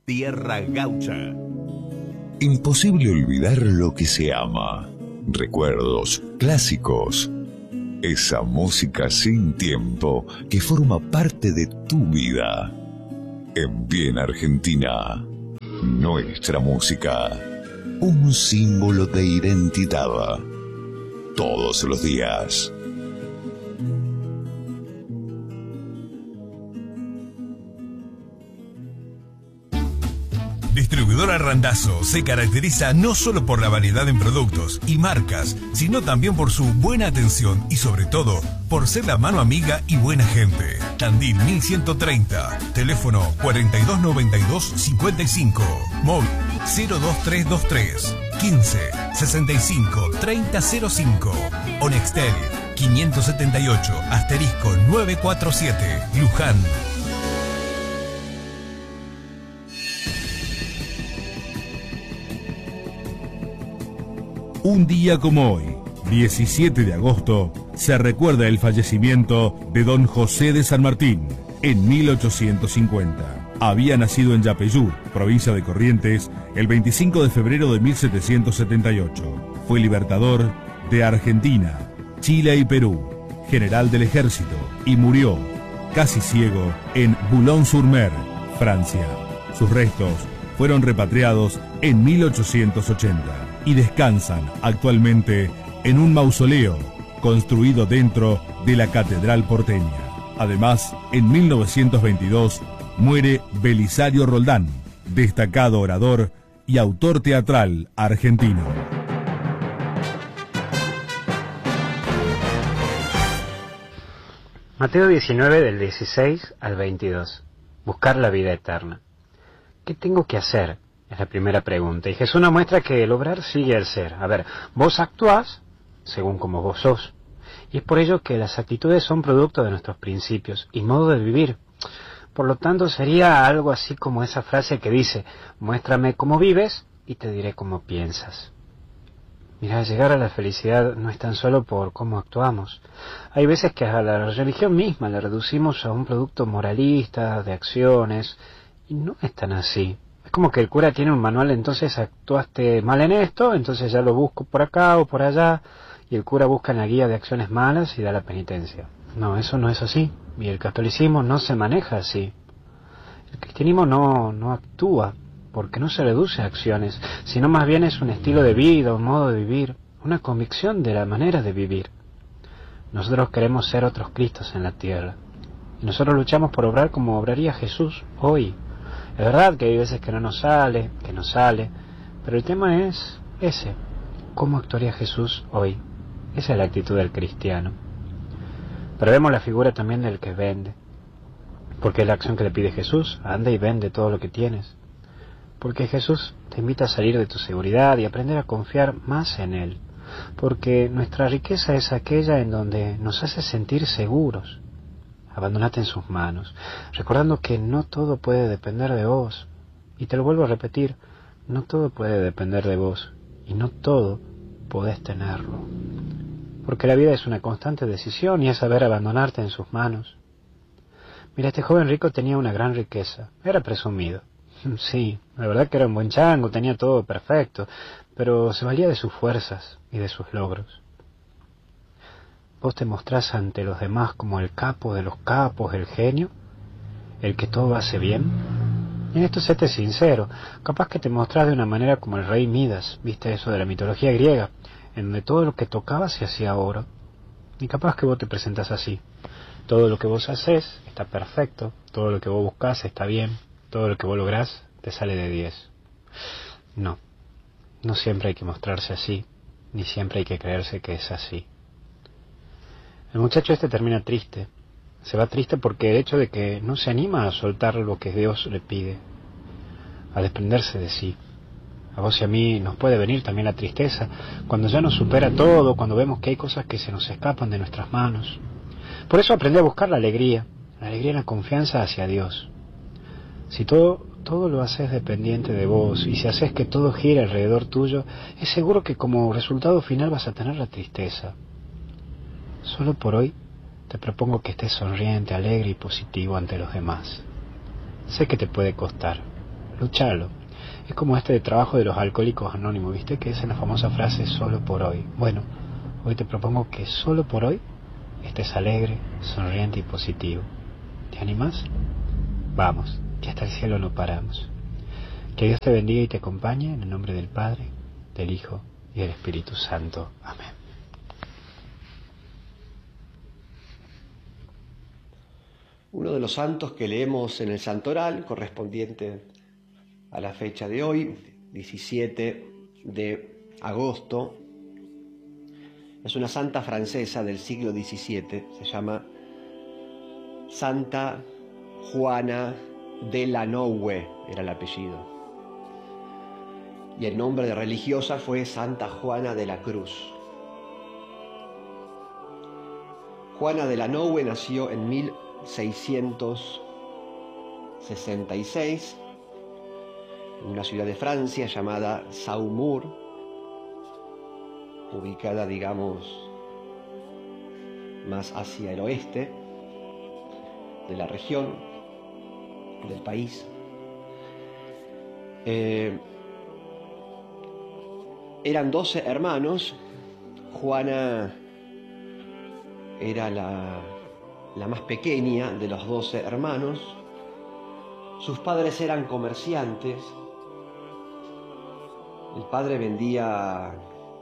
Tierra Gaucha. Imposible olvidar lo que se ama. Recuerdos clásicos. Esa música sin tiempo que forma parte de tu vida. En Bien Argentina, nuestra música, un símbolo de identidad. Todos los días. Distribuidora Randazzo se caracteriza no solo por la variedad en productos y marcas, sino también por su buena atención y sobre todo por ser la mano amiga y buena gente. Tandil 1130, teléfono 4292-55, móvil 02323 15 65 3005, o Nextel 578 *947, Luján. Un día como hoy, 17 de agosto, se recuerda el fallecimiento de don José de San Martín. En 1850, había nacido en Yapeyú, provincia de Corrientes, el 25 de febrero de 1778. Fue libertador de Argentina, Chile y Perú, general del ejército, y murió, casi ciego, en Boulogne-sur-Mer, Francia. Sus restos fueron repatriados en 1880. Y descansan actualmente en un mausoleo construido dentro de la Catedral porteña. Además, en 1922 muere Belisario Roldán, destacado orador y autor teatral argentino. Mateo 19 del 16 al 22. Buscar la vida eterna. ¿Qué tengo que hacer? Es la primera pregunta. Y Jesús nos muestra que el obrar sigue el ser. A ver, vos actuás según como vos sos. Y es por ello que las actitudes son producto de nuestros principios y modo de vivir. Por lo tanto, sería algo así como esa frase que dice: muéstrame cómo vives y te diré cómo piensas. Mirá, llegar a la felicidad no es tan solo por cómo actuamos. Hay veces que a la religión misma la reducimos a un producto moralista, de acciones, y no es tan así. Es como que el cura tiene un manual, entonces actuaste mal en esto, entonces ya lo busco por acá o por allá, y el cura busca en la guía de acciones malas y da la penitencia. No, eso no es así, y el catolicismo no se maneja así. El cristianismo no actúa, porque no se reduce a acciones, sino más bien es un estilo de vida, un modo de vivir, una convicción de la manera de vivir. Nosotros queremos ser otros Cristos en la tierra, y nosotros luchamos por obrar como obraría Jesús hoy. Es verdad que hay veces que no sale, pero el tema es ese: ¿cómo actuaría Jesús hoy? Esa es la actitud del cristiano. Pero vemos la figura también del que vende, porque es la acción que le pide Jesús: anda y vende todo lo que tienes. Porque Jesús te invita a salir de tu seguridad y aprender a confiar más en Él, porque nuestra riqueza es aquella en donde nos hace sentir seguros. Abandonate en sus manos, recordando que no todo puede depender de vos. Y te lo vuelvo a repetir, no todo puede depender de vos, y no todo podés tenerlo. Porque la vida es una constante decisión y es saber abandonarte en sus manos. Mira, este joven rico tenía una gran riqueza, era presumido. Sí, la verdad que era un buen chango, tenía todo perfecto, pero se valía de sus fuerzas y de sus logros. ¿Vos te mostrás ante los demás como el capo de los capos, el genio, el que todo hace bien? Y en esto séte sincero, capaz que te mostrás de una manera como el rey Midas, viste eso de la mitología griega, en donde todo lo que tocaba se hacía oro. Y capaz que vos te presentás así: todo lo que vos haces está perfecto, todo lo que vos buscás está bien, todo lo que vos lográs te sale de 10. No siempre hay que mostrarse así, ni siempre hay que creerse que es así. El muchacho este termina triste. Se va triste porque el hecho de que no se anima a soltar lo que Dios le pide, a desprenderse de sí. A vos y a mí nos puede venir también la tristeza cuando ya nos supera todo, cuando vemos que hay cosas que se nos escapan de nuestras manos. Por eso aprendí a buscar la alegría y la confianza hacia Dios. Si todo lo haces dependiente de vos, y si haces que todo gire alrededor tuyo, es seguro que como resultado final vas a tener la tristeza. Solo por hoy te propongo que estés sonriente, alegre y positivo ante los demás. Sé que te puede costar, lucharlo. Es como este trabajo de los alcohólicos anónimos, ¿viste? Que es la famosa frase solo por hoy. Bueno, hoy te propongo que solo por hoy estés alegre, sonriente y positivo. ¿Te animas? Vamos, que hasta el cielo no paramos. Que Dios te bendiga y te acompañe en el nombre del Padre, del Hijo y del Espíritu Santo. Amén. Uno de los santos que leemos en el Santoral, correspondiente a la fecha de hoy, 17 de agosto, es una santa francesa del siglo XVII, se llama Santa Juana de Lanoue, era el apellido. Y el nombre de religiosa fue Santa Juana de la Cruz. Juana de Lanoue nació en 1666 en una ciudad de Francia llamada Saumur, ubicada, digamos, más hacia el oeste de la región, del país. Eran 12 hermanos. Juana era la más pequeña de los 12 hermanos. Sus padres eran comerciantes. El padre vendía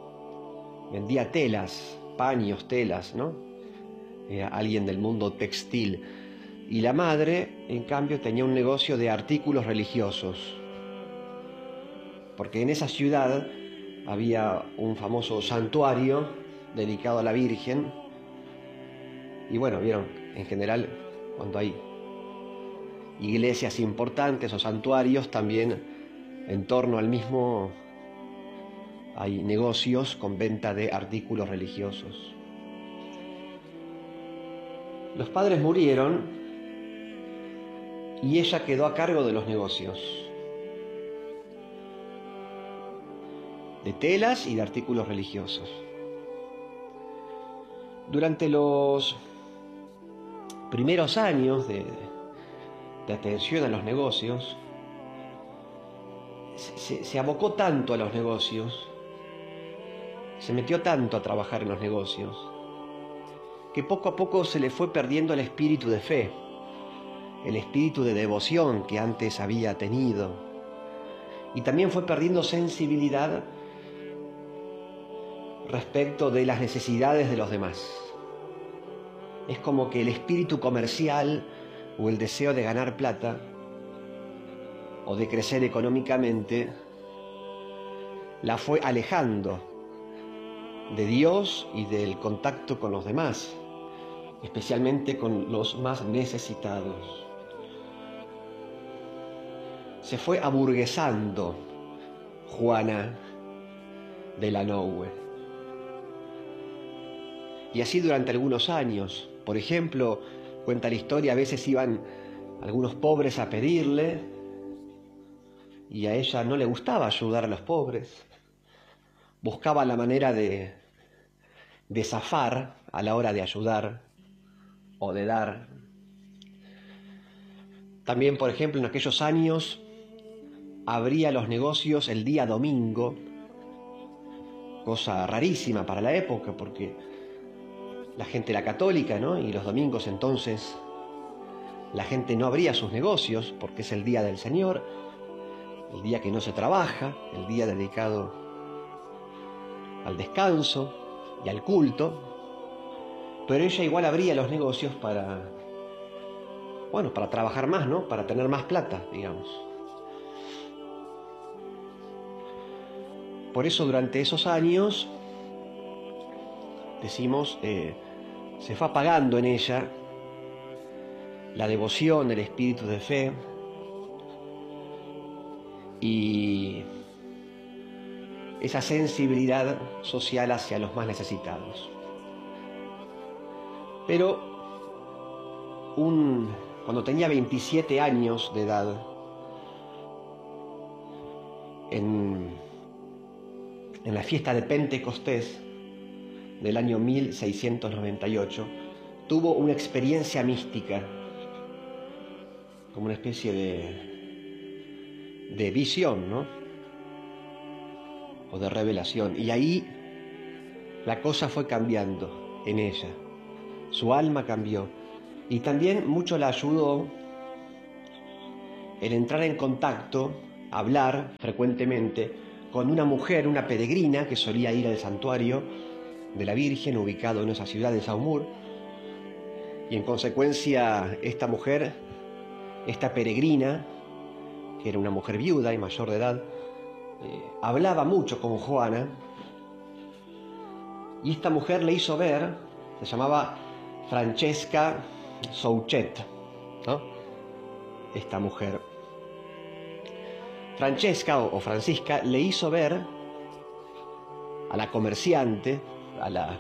telas, paños, telas, ¿no? Era alguien del mundo textil. Y la madre, en cambio, tenía un negocio de artículos religiosos. Porque en esa ciudad había un famoso santuario dedicado a la Virgen. Y bueno, vieron, en general, cuando hay iglesias importantes o santuarios, también en torno al mismo hay negocios con venta de artículos religiosos. Los padres murieron y ella quedó a cargo de los negocios, de telas y de artículos religiosos. Durante los primeros años de atención a los negocios, se abocó tanto a los negocios, se metió tanto a trabajar en los negocios, que poco a poco se le fue perdiendo el espíritu de fe, el espíritu de devoción que antes había tenido, y también fue perdiendo sensibilidad respecto de las necesidades de los demás. Es como que el espíritu comercial o el deseo de ganar plata o de crecer económicamente la fue alejando de Dios y del contacto con los demás, especialmente con los más necesitados. Se fue aburguesando Juana de Lanoue. Y así durante algunos años. Por ejemplo, cuenta la historia, a veces iban algunos pobres a pedirle y a ella no le gustaba ayudar a los pobres. Buscaba la manera de zafar a la hora de ayudar o de dar. También, por ejemplo, en aquellos años abría los negocios el día domingo, cosa rarísima para la época porque la gente era católica, ¿no? Y los domingos entonces la gente no abría sus negocios porque es el día del Señor, el día que no se trabaja, el día dedicado al descanso y al culto. Pero ella igual abría los negocios para trabajar más, ¿no? Para tener más plata, digamos. Por eso durante esos años, decimos, se fue apagando en ella la devoción, el espíritu de fe y esa sensibilidad social hacia los más necesitados. Pero cuando tenía 27 años de edad, en la fiesta de Pentecostés del año 1698, tuvo una experiencia mística, como una especie de visión, ¿no? O de revelación. Y ahí la cosa fue cambiando en ella. Su alma cambió. Y también mucho la ayudó el entrar en contacto, hablar frecuentemente con una mujer, una peregrina que solía ir al santuario de la Virgen, ubicado en esa ciudad de Saumur. Y en consecuencia, esta mujer, esta peregrina, que era una mujer viuda y mayor de edad, hablaba mucho con Juana. Y esta mujer le hizo ver, se llamaba Francesca Souchet, ¿no? Esta mujer. Francesca o Francisca le hizo ver a la comerciante, a la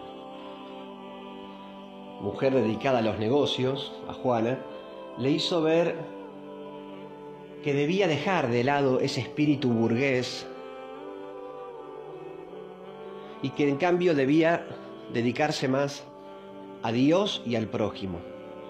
mujer dedicada a los negocios, a Juana, le hizo ver que debía dejar de lado ese espíritu burgués y que en cambio debía dedicarse más a Dios y al prójimo.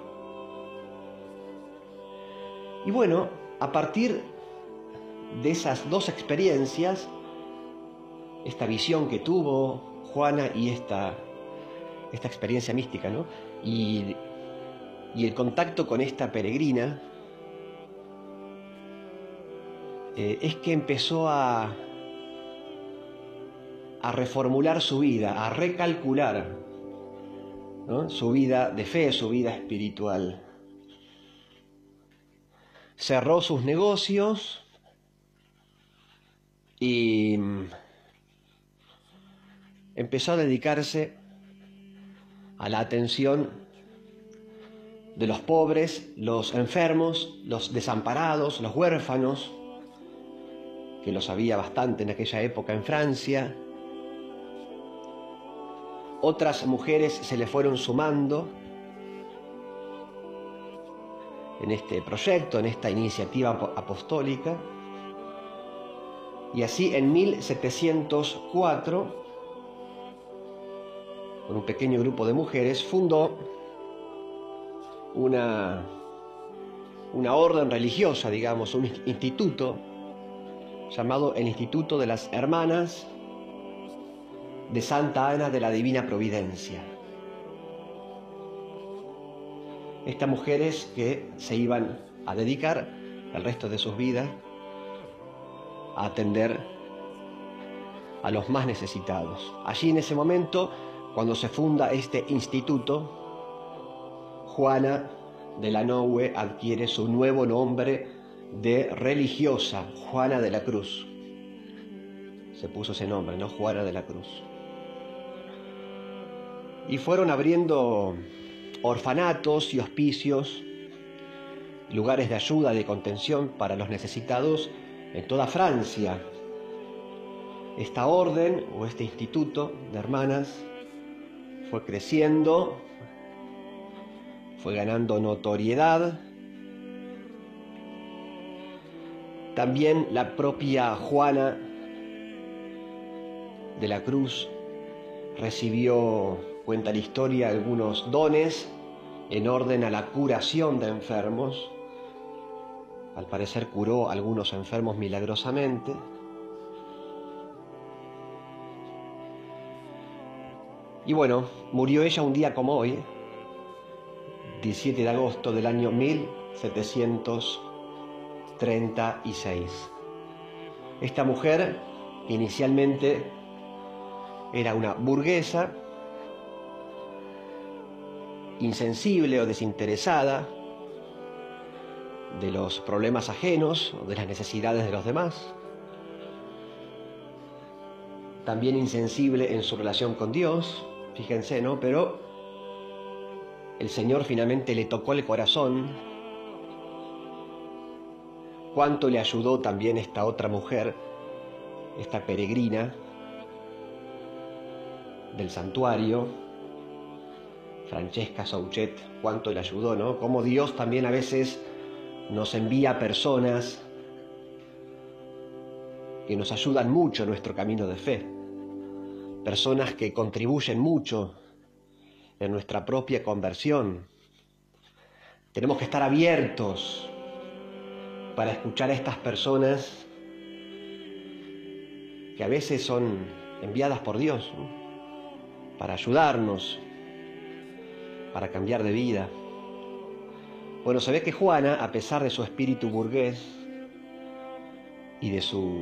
Y bueno, a partir de esas dos experiencias, esta visión que tuvo Juana y esta experiencia mística, ¿no? Y el contacto con esta peregrina, es que empezó a reformular su vida, a recalcular, ¿no? Su vida de fe, su vida espiritual. Cerró sus negocios y empezó a dedicarse a la atención de los pobres, los enfermos, los desamparados, los huérfanos, que los había bastante en aquella época en Francia. Otras mujeres se le fueron sumando en este proyecto, en esta iniciativa apostólica. Y así en 1704, con un pequeño grupo de mujeres, fundó una orden religiosa, digamos, un instituto llamado el Instituto de las Hermanas de Santa Ana de la Divina Providencia. Estas mujeres que se iban a dedicar el resto de sus vidas a atender a los más necesitados. Allí en ese momento, cuando se funda este instituto, Juana de la Noue adquiere su nuevo nombre de religiosa, Juana de la Cruz. Se puso ese nombre, ¿no? Juana de la Cruz. Y fueron abriendo orfanatos y hospicios, lugares de ayuda, de contención para los necesitados en toda Francia. Esta orden o este instituto de hermanas fue creciendo, fue ganando notoriedad. También la propia Juana de la Cruz recibió, cuenta la historia, algunos dones en orden a la curación de enfermos. Al parecer curó a algunos enfermos milagrosamente. Y bueno, murió ella un día como hoy, 17 de agosto del año 1736. Esta mujer inicialmente era una burguesa, insensible o desinteresada de los problemas ajenos o de las necesidades de los demás. También insensible en su relación con Dios, fíjense, ¿no? Pero el Señor finalmente le tocó el corazón. Cuánto le ayudó también esta otra mujer, esta peregrina del santuario, Francesca Souchet, cuánto le ayudó, ¿no? Cómo Dios también a veces nos envía personas que nos ayudan mucho en nuestro camino de fe, personas que contribuyen mucho en nuestra propia conversión. Tenemos que estar abiertos para escuchar a estas personas que a veces son enviadas por Dios, ¿no?, para ayudarnos, para cambiar de vida. Bueno, se ve que Juana, a pesar de su espíritu burgués y de su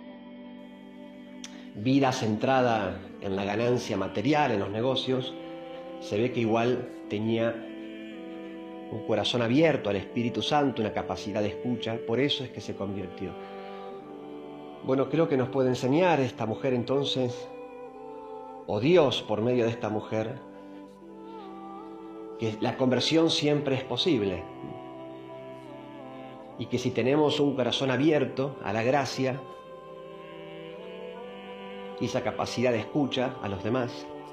vida centrada en la ganancia material, en los negocios, se ve que igual tenía un corazón abierto al Espíritu Santo, una capacidad de escucha. Por eso es que se convirtió. Bueno, creo que nos puede enseñar esta mujer entonces, o Dios por medio de esta mujer, que la conversión siempre es posible y que si tenemos un corazón abierto a la gracia y esa capacidad de escucha a los demás,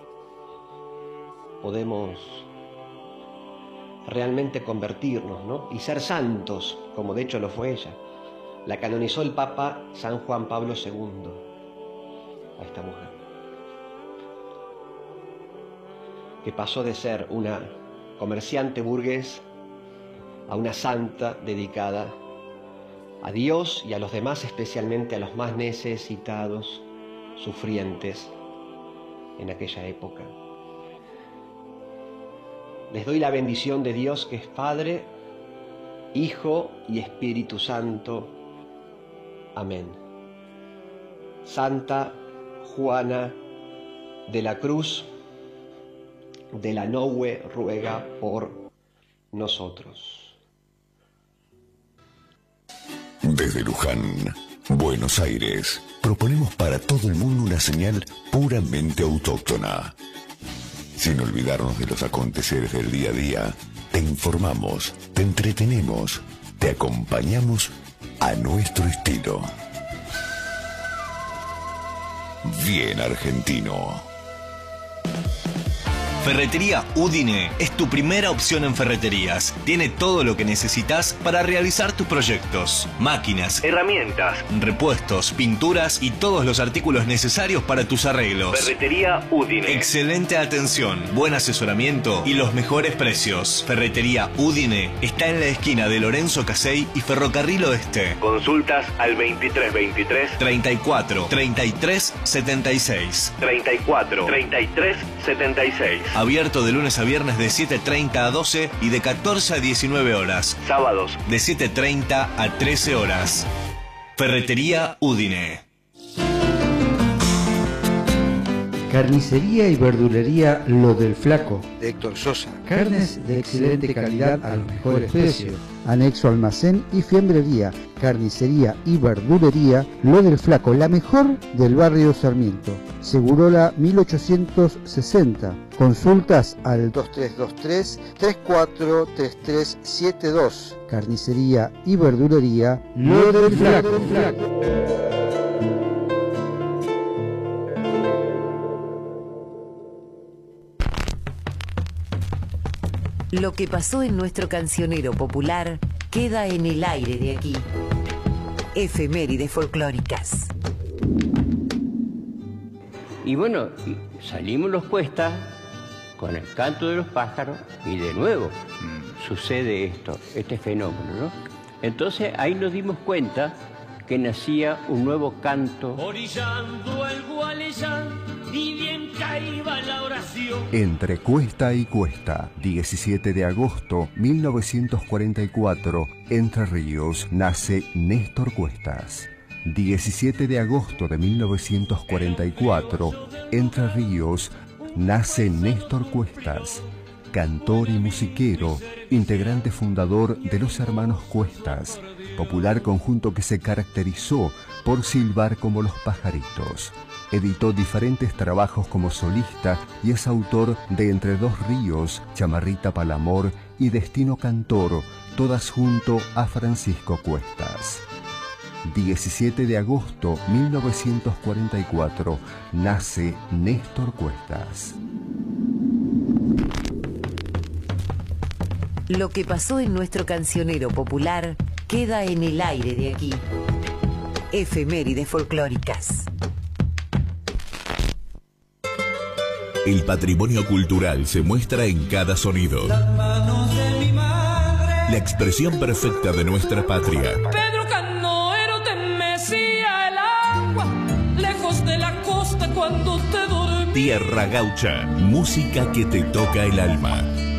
podemos realmente convertirnos, ¿no?, y ser santos, como de hecho lo fue ella. La canonizó el Papa San Juan Pablo II a esta mujer, que pasó de ser una comerciante burgués a una santa dedicada a Dios y a los demás, especialmente a los más necesitados, sufrientes en aquella época. Les doy la bendición de Dios, que es Padre, Hijo y Espíritu Santo. Amén. Santa Juana de la Cruz de la Noue, ruega por nosotros. Desde Luján, Buenos Aires, proponemos para todo el mundo una señal puramente autóctona. Sin olvidarnos de los aconteceres del día a día, te informamos, te entretenemos, te acompañamos a nuestro estilo. Bien argentino. Ferretería Udine es tu primera opción en ferreterías. Tiene todo lo que necesitas para realizar tus proyectos. Máquinas, herramientas, repuestos, pinturas y todos los artículos necesarios para tus arreglos. Ferretería Udine. Excelente atención, buen asesoramiento y los mejores precios. Ferretería Udine está en la esquina de Lorenzo Casey y Ferrocarril Oeste. Consultas al 2323 34 33 76. 34 33 76. Abierto de lunes a viernes de 7:30 a 12 y de 14 a 19 horas. Sábados de 7:30 a 13 horas. Ferretería Udine. Carnicería y verdulería Lo del Flaco, de Héctor Sosa. carnes de excelente calidad a los mejores precios. Anexo almacén y fiambrería. Carnicería y verdulería Lo del Flaco, la mejor del barrio Sarmiento. Segurola 1860. Consultas al 2323-343372. Carnicería y verdulería Lo del Flaco. Lo que pasó en nuestro cancionero popular queda en el aire de aquí. Efemérides folclóricas. Y bueno, salimos los Cuestas con el canto de los pájaros y de nuevo sucede esto, este fenómeno, ¿no? Entonces ahí nos dimos cuenta que nacía un nuevo canto. Orillando el Gualeyán, y bien caíba la oración. Entre cuesta y cuesta, 17 de agosto 1944, Entre Ríos, nace Néstor Cuestas. 17 de agosto de 1944, Entre Ríos, nace Néstor Cuestas, cantor y musiquero, integrante fundador de los Hermanos Cuestas, popular conjunto que se caracterizó por silbar como los pajaritos. Editó diferentes trabajos como solista y es autor de Entre dos ríos, Chamarrita pa'l amor y Destino cantor, todas junto a Francisco Cuestas. 17 de agosto 1944, nace Néstor Cuestas. Lo que pasó en nuestro cancionero popular queda en el aire de aquí. Efemérides folclóricas. El patrimonio cultural se muestra en cada sonido. La expresión perfecta de nuestra patria. Pedro Canoero te mecía el agua, lejos cuando te dormí. Tierra Gaucha, música que te toca el alma.